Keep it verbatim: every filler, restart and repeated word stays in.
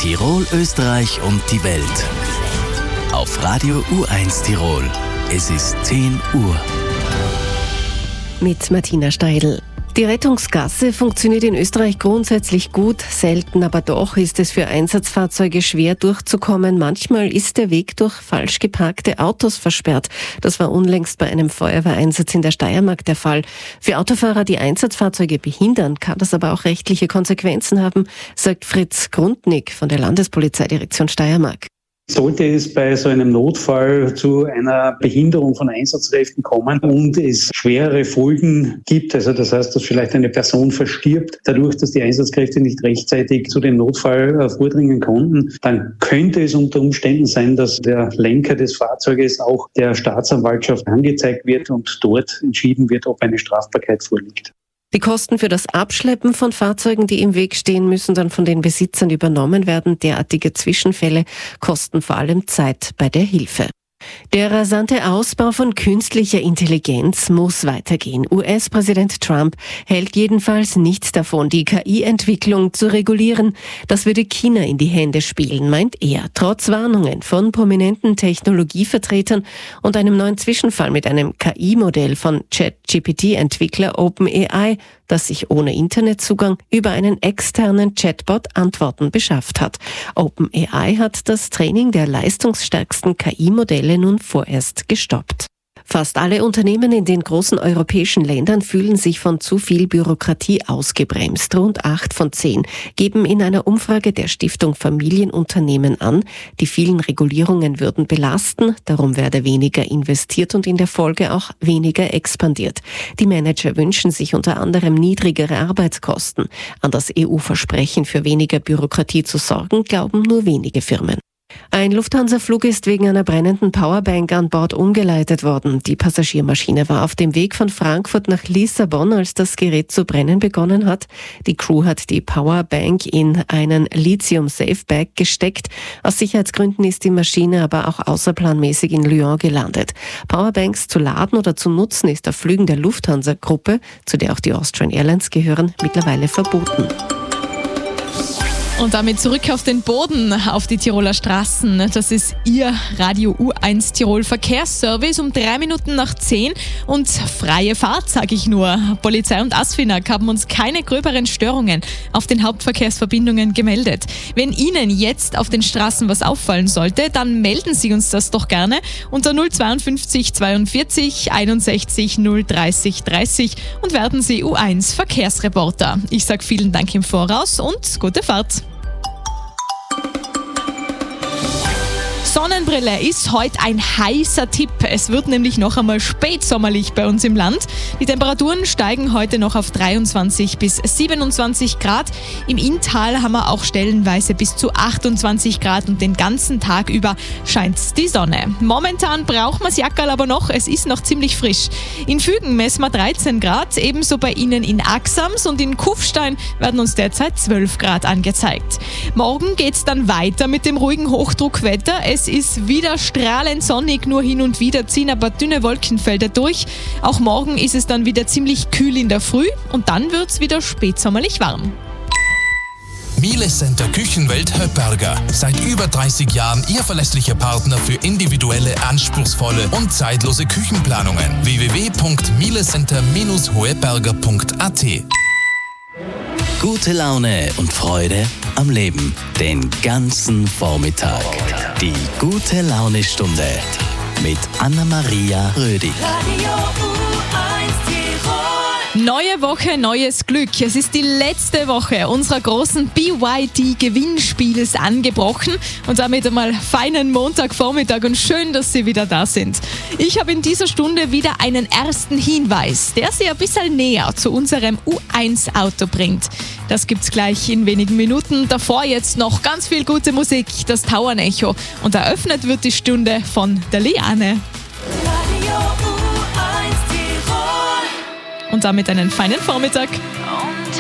Tirol, Österreich und die Welt. Auf Radio U eins Tirol. Es ist zehn Uhr. Mit Martina Steidl. Die Rettungsgasse funktioniert in Österreich grundsätzlich gut, selten aber doch ist es für Einsatzfahrzeuge schwer durchzukommen. Manchmal ist der Weg durch falsch geparkte Autos versperrt. Das war unlängst bei einem Feuerwehreinsatz in der Steiermark der Fall. Für Autofahrer, die Einsatzfahrzeuge behindern, kann das aber auch rechtliche Konsequenzen haben, sagt Fritz Grundnick von der Landespolizeidirektion Steiermark. Sollte es bei so einem Notfall zu einer Behinderung von Einsatzkräften kommen und es schwerere Folgen gibt, also das heißt, dass vielleicht eine Person verstirbt, dadurch, dass die Einsatzkräfte nicht rechtzeitig zu dem Notfall vordringen konnten, dann könnte es unter Umständen sein, dass der Lenker des Fahrzeuges auch der Staatsanwaltschaft angezeigt wird und dort entschieden wird, ob eine Strafbarkeit vorliegt. Die Kosten für das Abschleppen von Fahrzeugen, die im Weg stehen, müssen dann von den Besitzern übernommen werden. Derartige Zwischenfälle kosten vor allem Zeit bei der Hilfe. Der rasante Ausbau von künstlicher Intelligenz muss weitergehen. U S-Präsident Trump hält jedenfalls nichts davon, die K I-Entwicklung zu regulieren. Das würde China in die Hände spielen, meint er. Trotz Warnungen von prominenten Technologievertretern und einem neuen Zwischenfall mit einem K I-Modell von ChatGPT-Entwickler OpenAI, das sich ohne Internetzugang über einen externen Chatbot Antworten beschafft hat. OpenAI hat das Training der leistungsstärksten K I-Modelle nun vorerst gestoppt. Fast alle Unternehmen in den großen europäischen Ländern fühlen sich von zu viel Bürokratie ausgebremst. Rund acht von zehn geben in einer Umfrage der Stiftung Familienunternehmen an, die vielen Regulierungen würden belasten, darum werde weniger investiert und in der Folge auch weniger expandiert. Die Manager wünschen sich unter anderem niedrigere Arbeitskosten. An das E U-Versprechen für weniger Bürokratie zu sorgen, glauben nur wenige Firmen. Ein Lufthansa-Flug ist wegen einer brennenden Powerbank an Bord umgeleitet worden. Die Passagiermaschine war auf dem Weg von Frankfurt nach Lissabon, als das Gerät zu brennen begonnen hat. Die Crew hat die Powerbank in einen Lithium-Safe-Bag gesteckt. Aus Sicherheitsgründen ist die Maschine aber auch außerplanmäßig in Lyon gelandet. Powerbanks zu laden oder zu nutzen ist auf Flügen der Lufthansa-Gruppe, zu der auch die Austrian Airlines gehören, mittlerweile verboten. Und damit zurück auf den Boden, auf die Tiroler Straßen. Das ist Ihr Radio U eins Tirol Verkehrsservice um drei Minuten nach zehn und freie Fahrt, sage ich nur. Polizei und ASFINAG haben uns keine gröberen Störungen auf den Hauptverkehrsverbindungen gemeldet. Wenn Ihnen jetzt auf den Straßen was auffallen sollte, dann melden Sie uns das doch gerne unter null zweiundfünfzig zweiundvierzig einundsechzig null dreißig dreißig und werden Sie U eins Verkehrsreporter. Ich sage vielen Dank im Voraus und gute Fahrt. Sonnenbrille ist heute ein heißer Tipp. Es wird nämlich noch einmal spätsommerlich bei uns im Land. Die Temperaturen steigen heute noch auf dreiundzwanzig bis siebenundzwanzig Grad. Im Inntal haben wir auch stellenweise bis zu achtundzwanzig Grad und den ganzen Tag über scheint die Sonne. Momentan braucht man das Jackerl aber noch, es ist noch ziemlich frisch. In Fügen messen wir dreizehn Grad, ebenso bei Ihnen in Axams und in Kufstein werden uns derzeit zwölf Grad angezeigt. Morgen geht's dann weiter mit dem ruhigen Hochdruckwetter. Es ist wieder strahlend sonnig, nur hin und wieder ziehen aber dünne Wolkenfelder durch. Auch morgen ist es dann wieder ziemlich kühl in der Früh und dann wird's wieder spätsommerlich warm. Miele Center Küchenwelt Höpperger. Seit über dreißig Jahren Ihr verlässlicher Partner für individuelle, anspruchsvolle und zeitlose Küchenplanungen. w w w punkt mielecenter Bindestrich hoeberger punkt a t. Gute Laune und Freude am Leben. Den ganzen Vormittag. Die gute Laune-Stunde mit Anna-Maria Rödi. Neue Woche, neues Glück. Es ist die letzte Woche unserer großen B Y D-Gewinnspiels angebrochen und damit einmal feinen Montagvormittag und schön, dass Sie wieder da sind. Ich habe in dieser Stunde wieder einen ersten Hinweis, der Sie ein bisschen näher zu unserem U eins Auto bringt. Das gibt's gleich in wenigen Minuten. Davor jetzt noch ganz viel gute Musik, das Tauernecho. Und eröffnet wird die Stunde von der Liane. Und damit einen feinen Vormittag.